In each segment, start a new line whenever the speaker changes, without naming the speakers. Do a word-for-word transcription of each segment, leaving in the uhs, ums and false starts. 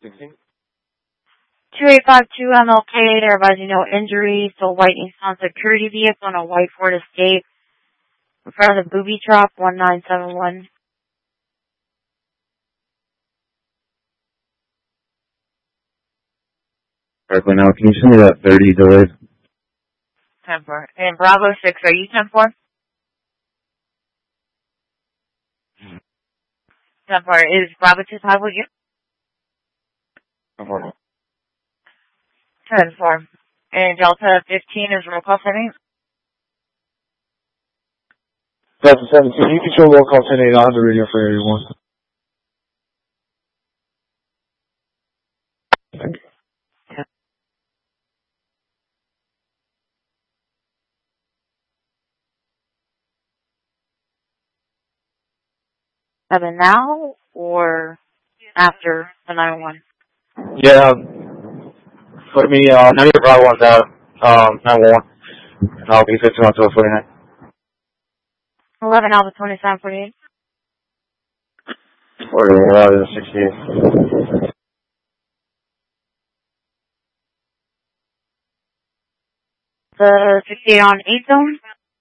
two eight five two M L K, they're advising no injury, so white Nissan security vehicle on a white Ford Escape in front of the booby trap, one nine seven one.
Perfect. Now, can you send me that thirty delayed?
ten four. And Bravo six, are you ten four? ten four. Is Bravo two five with you?
ten four.
ten four. And Delta fifteen is roll call setting?
Delta seventeen, you can show roll call ten eight. I'll have the radio for everyone. Thank you.
Seven now or after the nine one?
Yeah, put me, uh, none of your Bravo ones out, um, nine one one. I'll be fifteen on to forty-nine.
eleven Alpha twenty-seven forty-eight.
Or, uh, sixty-eight.
The sixty-eight on eight zone?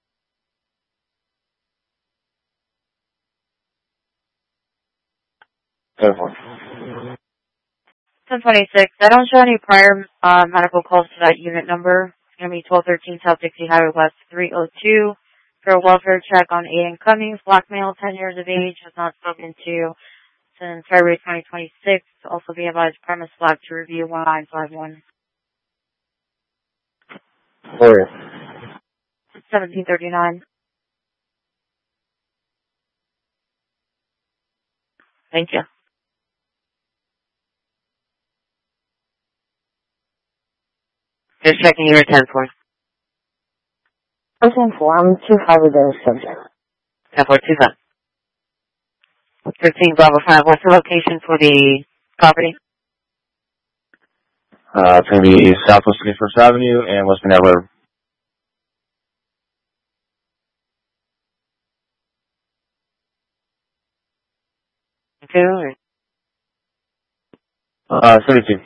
ten four.
ten twenty-six. I don't show any prior uh, medical calls to that unit number. It's going to be twelve thirteen South Dixie Highway West three oh two for a welfare check on Aiden Cummings, black male, ten years of age, has not spoken to since February twenty twenty-six. Also be advised premise flag to review one nine five one.
Sorry.
seventeen thirty-nine. Thank you. Just checking your ten four.
I'm ten four. I'm two five with the subject.
ten four two five. thirteen Bravo five. What's the location for the property?
Uh, it's going to be Southwest twenty-first Avenue and West Manila.
Two?
Uh, thirty-two.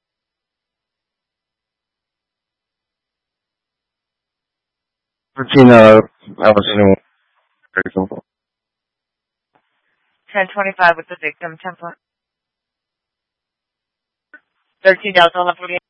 thirteen, uh, I was in
ten twenty-five with the victim, ten four. thirteen Delta, forty-eight.